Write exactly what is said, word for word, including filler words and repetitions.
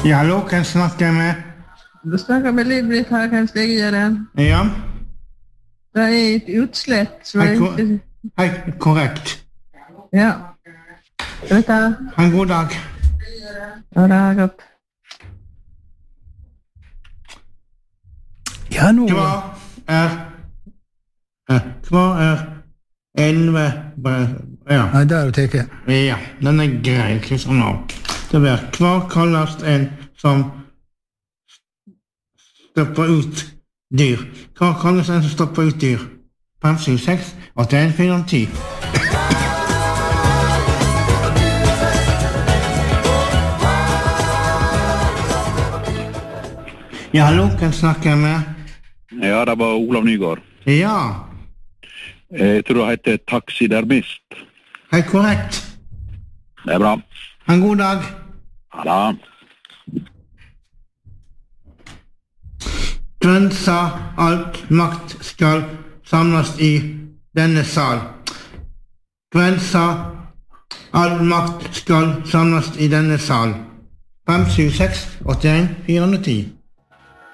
Ja, hallo, kan jeg snakke med? Du snakker med Liv-Britt her, kan jeg gjøre den? Ja. Det er et utslett, så Hei, jeg ko- ikke... hei, korrekt. Ja. Vet du? Ha en god dag. Ja, det er godt. Ja, nå... Hva er... eh, Hva er elleve... Ja, Nei, der er du teke. ja, den er grei, ikke sånn nå. Det blir, hva kalles en som stopper ut dyr? Hva kalles en som stopper ut dyr? fem, syv, seks, åtte, en, fire, ti. Ja, hallo, kan jeg snakke med? Ja, det var Olav Nygaard. Ja, Jeg tror det heter taxidermist. hei, korrekt. Det er bra. Ha en god dag. Ja da. Hvem sa alt makt skal samles i denne sal? Hvem sa all makt skal samles i denne sal? fem, syv, seks, åtte, en, fire, ti.